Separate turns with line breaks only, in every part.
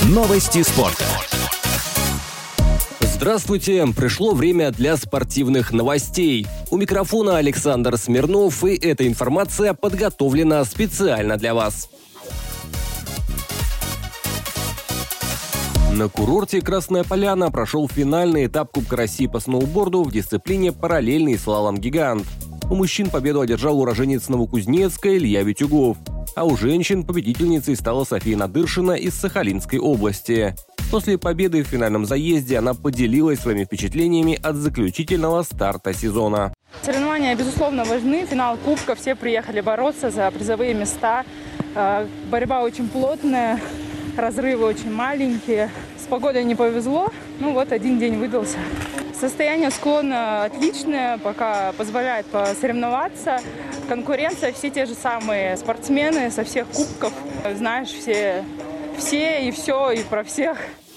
Новости спорта.
Здравствуйте! Пришло время для спортивных новостей. У микрофона Александр Смирнов, и эта информация подготовлена специально для вас. На курорте Красная Поляна прошел финальный этап Кубка России по сноуборду в дисциплине параллельный слалом-гигант. У мужчин победу одержал уроженец Новокузнецка Илья Витюгов, а у женщин победительницей стала София Надыршина из Сахалинской области. После победы в финальном заезде она поделилась своими впечатлениями от заключительного старта сезона.
Соревнования, безусловно, важны. Финал Кубка, все приехали бороться за призовые места. Борьба очень плотная, разрывы очень маленькие. С погодой не повезло, один день выдался. Состояние склона отличное, пока позволяет посоревноваться. Конкуренция, все те же самые спортсмены со всех кубков. Знаешь, все и все, и про всех.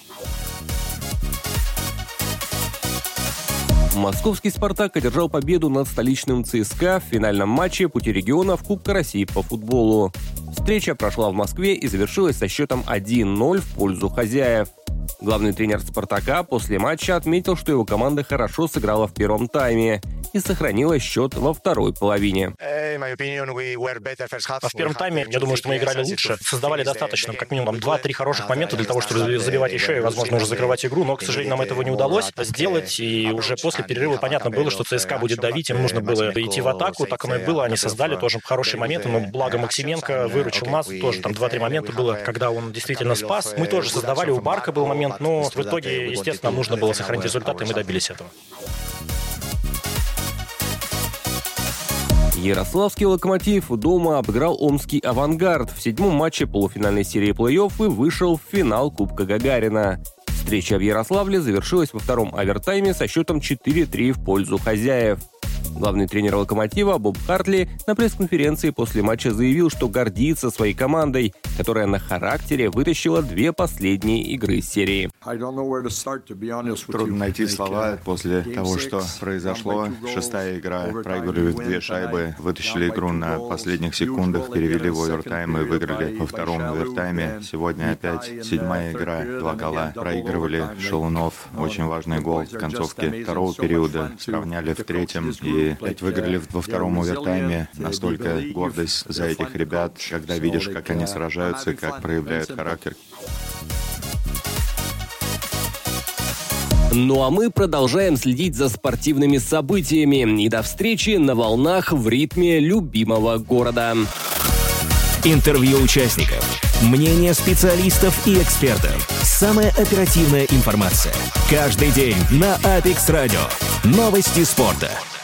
Московский «Спартак» одержал победу над столичным ЦСКА в финальном матче пути регионов Кубка России по футболу. Встреча прошла в Москве и завершилась со счетом 1-0 в пользу хозяев. Главный тренер «Спартака» после матча отметил, что его команда хорошо сыграла в первом тайме и сохранила счет во второй половине.
В первом тайме, я думаю, что мы играли лучше. Создавали достаточно, как минимум, 2-3 хороших момента для того, чтобы забивать еще и, возможно, уже закрывать игру. Но, к сожалению, нам этого не удалось сделать. И уже после перерыва понятно было, что ЦСКА будет давить. Им нужно было идти в атаку. Так оно и было. Они создали тоже хорошие моменты. Но благо Максименко выручил нас. Тоже там 2-3 момента было, когда он действительно спас. Мы тоже создавали. У Барка был момент. Но в итоге, естественно, нам нужно было сохранить результат, и мы добились этого.
Ярославский «Локомотив» дома обыграл омский «Авангард» в 7-м матче полуфинальной серии плей-офф и вышел в финал Кубка Гагарина. Встреча в Ярославле завершилась во втором овертайме со счетом 4-3 в пользу хозяев. Главный тренер «Локомотива» Боб Хартли на пресс-конференции после матча заявил, что гордится своей командой, которая на характере вытащила 2 последние игры серии.
Трудно найти слова после того, что произошло. 6-я игра, проиграли 2 шайбы, вытащили игру на последних секундах, перевели в овертайм и выиграли во втором овертайме. Сегодня опять 7-я игра, 2 гола. Проигрывали Шалунов, очень важный гол в концовке второго периода, сравняли в 3-м и опять выиграли во втором овертайме. Настолько гордость за этих ребят, когда видишь, как они сражаются, как проявляют характер.
Ну а мы продолжаем следить за спортивными событиями. И до встречи на волнах в ритме любимого города.
Интервью участников, мнения специалистов и экспертов, самая оперативная информация. Каждый день на Apex Radio. Новости спорта.